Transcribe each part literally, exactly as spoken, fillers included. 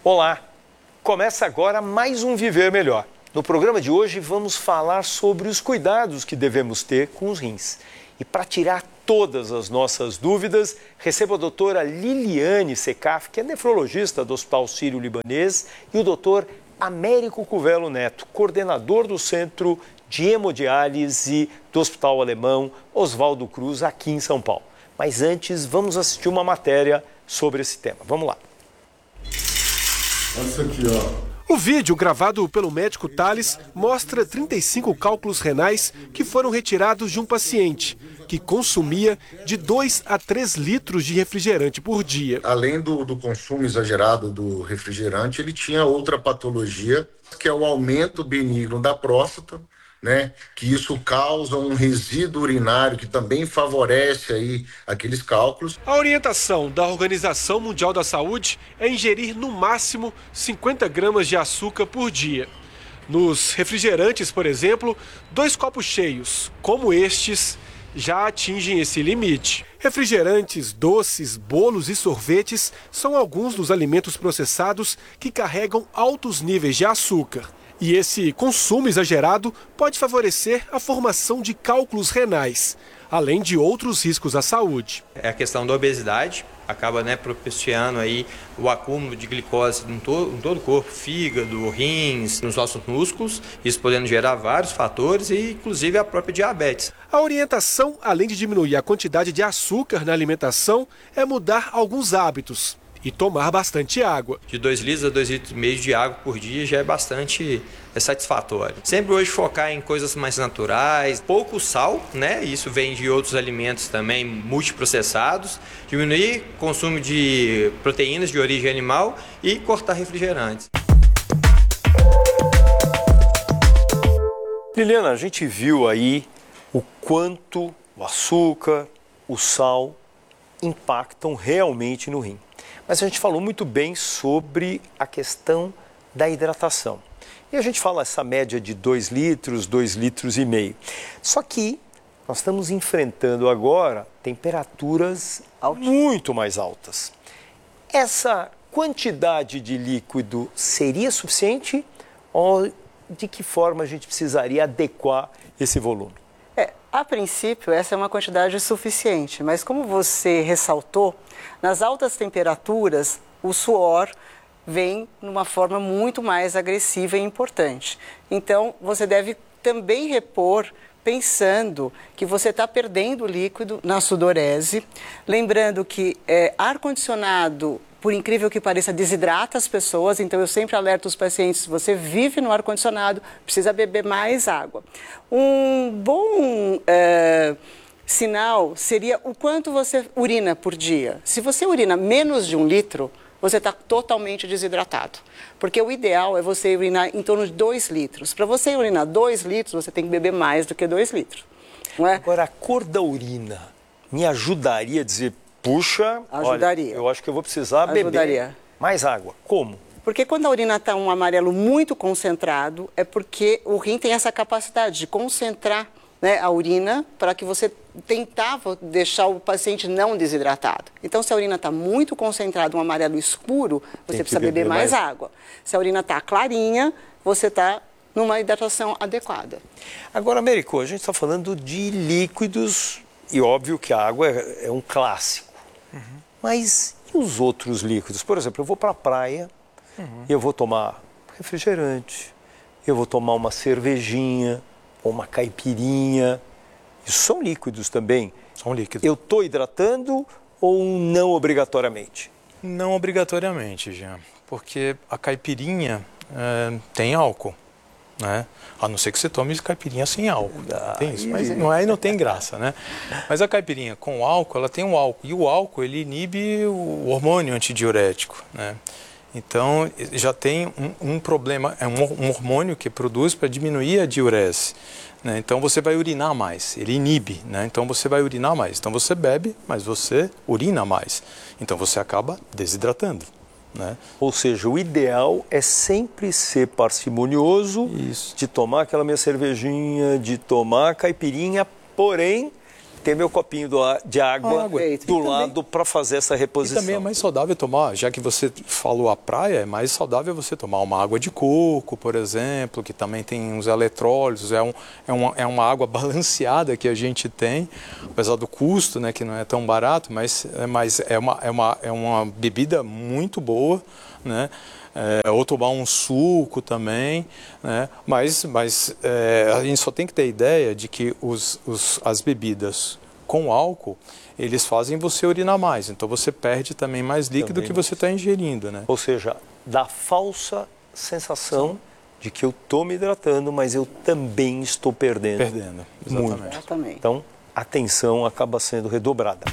Olá! Começa agora mais um Viver Melhor. No programa de hoje vamos falar sobre os cuidados que devemos ter com os rins. E para tirar todas as nossas dúvidas, recebo a doutora Liliane Secaf, que é nefrologista do Hospital Sírio-Libanês, e o doutor Américo Cuvelo Neto, coordenador do Centro de Hemodiálise do Hospital Alemão Oswaldo Cruz, aqui em São Paulo. Mas antes, vamos assistir uma matéria sobre esse tema. Vamos lá. Olha isso aqui, ó. O vídeo gravado pelo médico Thales mostra trinta e cinco cálculos renais que foram retirados de um paciente que consumia de dois a três litros de refrigerante por dia. Além do, do consumo exagerado do refrigerante, ele tinha outra patologia, que é o aumento benigno da próstata, né? Que isso causa um resíduo urinário que também favorece aí aqueles cálculos. A orientação da Organização Mundial da Saúde é ingerir no máximo cinquenta gramas de açúcar por dia. Nos refrigerantes, por exemplo, dois copos cheios, como estes, já atingem esse limite. Refrigerantes, doces, bolos e sorvetes são alguns dos alimentos processados que carregam altos níveis de açúcar. E esse consumo exagerado pode favorecer a formação de cálculos renais, além de outros riscos à saúde. É a questão da obesidade, acaba né, propiciando aí o acúmulo de glicose em, to em todo o corpo, fígado, rins, nos nossos músculos, isso podendo gerar vários fatores e inclusive a própria diabetes. A orientação, além de diminuir a quantidade de açúcar na alimentação, é mudar alguns hábitos e tomar bastante água. De dois litros a dois litros e meio de água por dia já é bastante é satisfatório. Sempre hoje focar em coisas mais naturais, pouco sal, né? Isso vem de outros alimentos também multiprocessados, diminuir o consumo de proteínas de origem animal e cortar refrigerantes. Liliana, a gente viu aí o quanto o açúcar, o sal impactam realmente no rim. Mas a gente falou muito bem sobre a questão da hidratação. E a gente fala essa média de dois litros, dois litros e meio. Só que nós estamos enfrentando agora temperaturas muito mais altas. Essa quantidade de líquido seria suficiente ou de que forma a gente precisaria adequar esse volume? É, a princípio, essa é uma quantidade suficiente, mas como você ressaltou, nas altas temperaturas, o suor vem numa forma muito mais agressiva e importante. Então, você deve também repor pensando que você está perdendo líquido na sudorese. Lembrando que é, ar-condicionado, por incrível que pareça, desidrata as pessoas. Então, eu sempre alerto os pacientes, se você vive no ar-condicionado, precisa beber mais água. Um bom é, sinal seria o quanto você urina por dia. Se você urina menos de um litro, você está totalmente desidratado. Porque o ideal é você urinar em torno de dois litros. Para você urinar dois litros, você tem que beber mais do que dois litros. Não é? Agora, a cor da urina me ajudaria a dizer, puxa, ajudaria. Olha, eu acho que eu vou precisar ajudaria. beber mais água. Como? Porque quando a urina está um amarelo muito concentrado, é porque o rim tem essa capacidade de concentrar, né, a urina para que você tentava deixar o paciente não desidratado. Então, se a urina está muito concentrada, um amarelo escuro, você precisa beber, beber mais, mais água. Se a urina está clarinha, você está numa hidratação adequada. Agora, Américo, a gente está falando de líquidos e óbvio que a água é, é um clássico. Uhum. Mas e os outros líquidos? Por exemplo, eu vou para a praia uhum. e eu vou tomar refrigerante, eu vou tomar uma cervejinha, ou uma caipirinha, isso são líquidos também. São líquidos. Eu estou hidratando ou não obrigatoriamente? Não obrigatoriamente, Jean, porque a caipirinha é, tem álcool, né? A não ser que você tome caipirinha sem álcool, ah, tem isso, mas não, aí não tem graça, né? Mas a caipirinha com álcool, ela tem um álcool, e o álcool ele inibe o hormônio antidiurético, né? Então, já tem um, um problema, é um, um hormônio que produz para diminuir a diurese, né? Então, você vai urinar mais, ele inibe, né? Então, você vai urinar mais. Então, você bebe, mas você urina mais. Então, você acaba desidratando, né? Ou seja, o ideal é sempre ser parcimonioso, Isso. de tomar aquela minha cervejinha, de tomar a caipirinha, porém, ter meu copinho do, de água, água. do lado para fazer essa reposição. E também é mais saudável tomar, já que você falou a praia, é mais saudável você tomar uma água de coco, por exemplo, que também tem uns eletrólitos, é, um, é, uma, é uma água balanceada que a gente tem, apesar do custo, né, que não é tão barato, mas, mas é, uma, é, uma, é uma bebida muito boa, né? É, ou tomar um suco também, né? mas, mas é, a gente só tem que ter ideia de que os, os, as bebidas com álcool, eles fazem você urinar mais, então você perde também mais líquido também que você está ingerindo. Né? Ou seja, dá falsa sensação de que eu estou me hidratando, mas eu também estou perdendo. Perdendo, exatamente. Muito. Exatamente. Então, a atenção acaba sendo redobrada.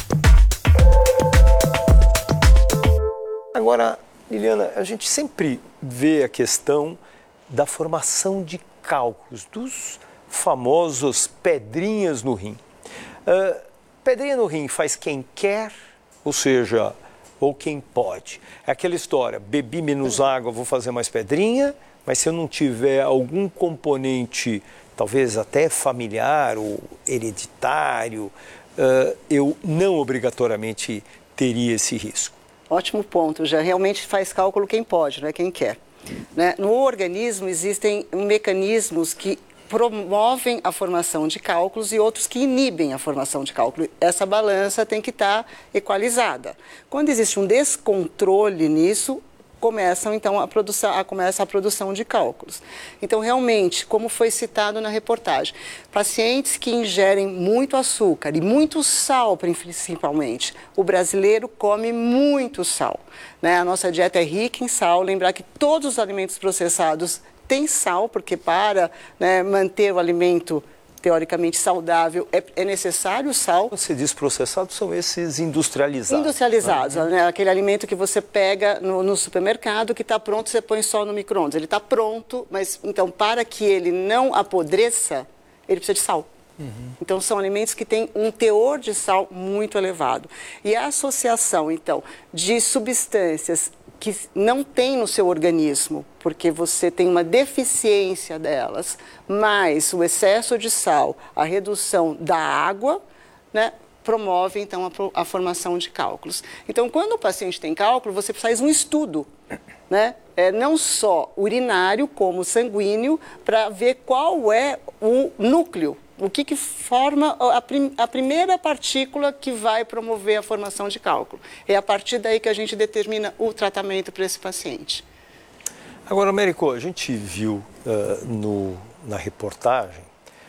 Agora, Liliana, a gente sempre vê a questão da formação de cálculos, dos famosos pedrinhas no rim. Uh, pedrinha no rim faz quem quer, ou seja, ou quem pode. É aquela história, bebi menos água, vou fazer mais pedrinha, mas se eu não tiver algum componente, talvez até familiar ou hereditário, uh, eu não obrigatoriamente teria esse risco. Ótimo ponto, já realmente faz cálculo quem pode, não é quem quer. Né? No organismo existem mecanismos que promovem a formação de cálculos e outros que inibem a formação de cálculo. Essa balança tem que estar equalizada. Quando existe um descontrole nisso, começam então a produção, a, começa a produção de cálculos. Então, realmente, como foi citado na reportagem, pacientes que ingerem muito açúcar e muito sal, principalmente, o brasileiro come muito sal. Né? A nossa dieta é rica em sal, lembrar que todos os alimentos processados têm sal, porque para né, manter o alimento teoricamente saudável, é, é necessário sal. Você diz processados, são esses industrializados. Industrializados, né? né? Aquele alimento que você pega no, no supermercado, que está pronto, você põe só no micro-ondas. Ele está pronto, mas então para que ele não apodreça, ele precisa de sal. Uhum. Então são alimentos que têm um teor de sal muito elevado. E a associação, então, de substâncias que não tem no seu organismo, porque você tem uma deficiência delas, mais o excesso de sal, a redução da água, né, promove, então, a, a formação de cálculos. Então, quando o paciente tem cálculo, você faz um estudo, né, é, não só urinário, como sanguíneo, para ver qual é o núcleo, o que, que forma a, prim, a primeira partícula que vai promover a formação de cálculo. É a partir daí que a gente determina o tratamento para esse paciente. Agora, Américo, a gente viu uh, no, na reportagem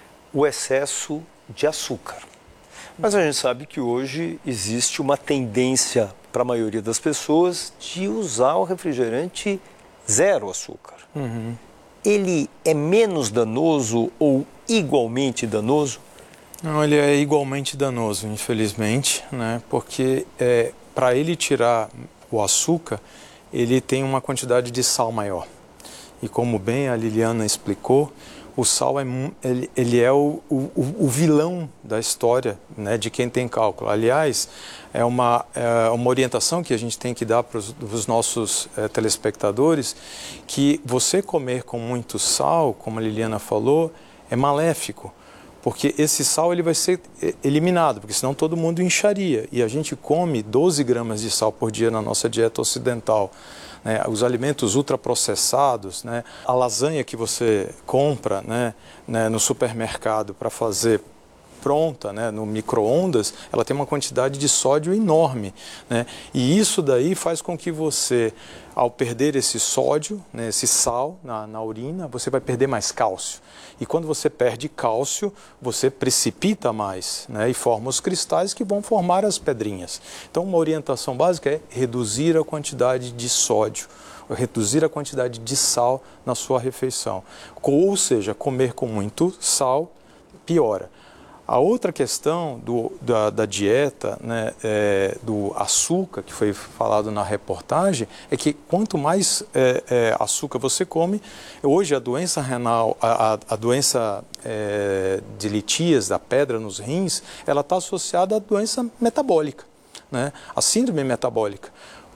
o excesso de açúcar. Mas a gente sabe que hoje existe uma tendência para a maioria das pessoas de usar o refrigerante zero açúcar. Uhum. Ele é menos danoso ou igualmente danoso? Não, ele é igualmente danoso, infelizmente, né? Porque é, para ele tirar o açúcar, ele tem uma quantidade de sal maior. E como bem a Liliana explicou, o sal é, ele, ele é o, o, o vilão da história, né, de quem tem cálculo. Aliás, é uma, é uma orientação que a gente tem que dar para os nossos é, telespectadores, que você comer com muito sal, como a Liliana falou, é maléfico, porque esse sal ele vai ser eliminado, porque senão todo mundo incharia. E a gente come doze gramas de sal por dia na nossa dieta ocidental. Né, os alimentos ultraprocessados, né, a lasanha que você compra, né, né, no supermercado para fazer pronta, né, no micro-ondas, ela tem uma quantidade de sódio enorme. Né, e isso daí faz com que você, ao perder esse sódio, né, esse sal na, na urina, você vai perder mais cálcio. E quando você perde cálcio, você precipita mais, né, e forma os cristais que vão formar as pedrinhas. Então, uma orientação básica é reduzir a quantidade de sódio, reduzir a quantidade de sal na sua refeição. Ou seja, comer com muito sal piora. A outra questão do, da, da dieta, né, é, do açúcar, que foi falado na reportagem, é que quanto mais é, é, açúcar você come, hoje a doença renal, a, a doença é, de litias, da pedra nos rins, ela está associada à doença metabólica, né, a síndrome metabólica.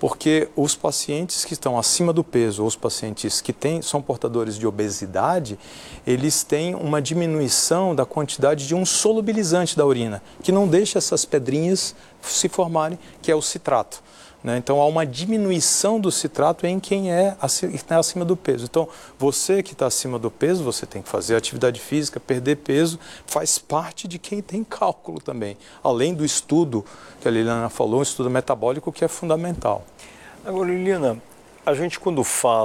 Porque os pacientes que estão acima do peso, ou os pacientes que têm, são portadores de obesidade, eles têm uma diminuição da quantidade de um solubilizante da urina, que não deixa essas pedrinhas se formarem, que é o citrato. Então, há uma diminuição do citrato em quem é acima do peso. Então, você que está acima do peso, você tem que fazer atividade física, perder peso, faz parte de quem tem cálculo também. Além do estudo que a Liliana falou, um estudo metabólico que é fundamental. Agora, Liliana, a gente quando fala